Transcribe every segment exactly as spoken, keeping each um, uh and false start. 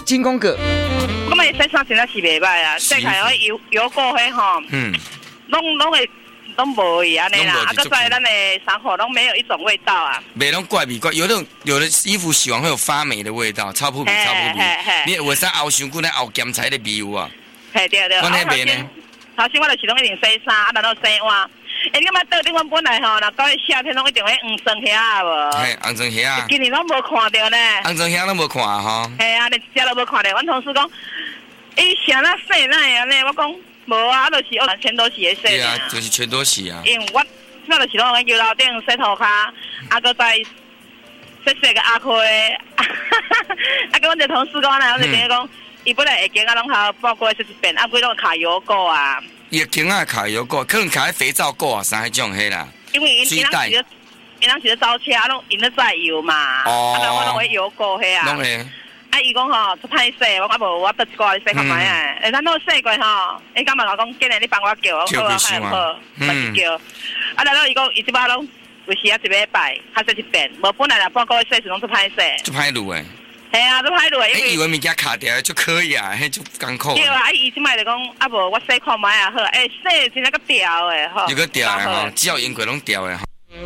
金光哥， 我们洗衫真的是袂歹啊，洗开迄油油垢迄吼，嗯，拢拢会拢无味安尼啦，啊，搁在咱的衫裤拢没有一种味道啊。 没拢怪味怪，有的有的衣服洗完会有发霉的味道，超扑鼻，超扑鼻。你为啥熬伤久咧熬咸菜的味有啊？ 嘿对对。 我那边呢？ 头先我就是拢一定洗衫，啊，然后洗碗。哎，你感觉倒顶阮本来吼，若到夏天拢一定会黄装遐啊无？ 嘿，黄装遐啊。 今年拢无看到呢。 黄装遐拢无看啊吼。 嘿啊，连一只都无看到。阮同事讲，伊啥那洗那样呢？我讲无啊，啊，就是哦，全都洗的洗。 对啊，就是全都洗啊。 因为我我就是拢喺摇楼顶洗涂骹，啊，搁再洗洗个阿亏。啊，跟阮一个同事讲啦，阮就跟伊讲，伊本来会经啊拢好，包括洗一遍，啊，规拢卡油垢啊。 伊经啊卡油垢，可能卡肥皂垢啊，啥迄种迄啦。 因为因因当时因当时走车，拢因咧载油嘛，哦，啊，我拢会油垢迄啊。 拢会。 啊，伊讲吼，出歹洗，我讲无，我倒一挂你洗看卖啊。诶，咱都洗过吼，伊感觉我讲，今日你帮我叫，我好啊，好好，我是叫。啊，然后伊讲，伊即摆拢有时啊一礼拜，较洗一遍，无本来啦半个月洗时拢出歹洗。 出歹路诶。 系啊，都歹落，因为以为物件卡掉就可以啊，迄就艰苦。 对啊，伊即摆就讲，啊无我洗看卖啊好，诶洗真正个掉诶吼。 又个掉诶吼，只要因过拢掉诶吼。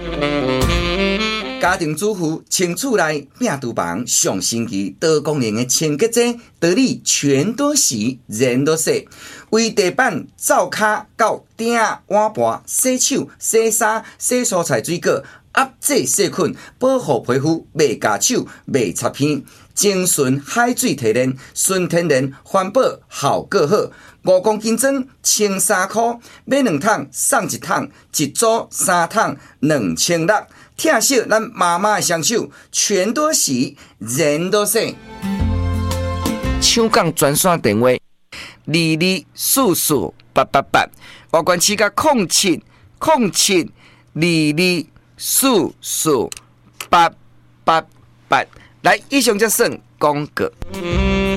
家庭主妇清厝内病厨房上星期多功能的清洁剂，道理全都洗，人都洗。为地板、灶骹到鼎、碗盘、洗手、洗衫、洗蔬菜水果。压制细菌，保护皮肤，袂夹手，袂擦片，精纯海水提炼，纯天然，环保，效果好。五公斤装，千三块，买两桶送一桶，一组三桶，两千六。疼惜咱妈妈的双手，全都洗，人都洗。抢讲专线电话：二二四四八八八，外关市甲空七空七二二。四四八八八，来，以上则算广告。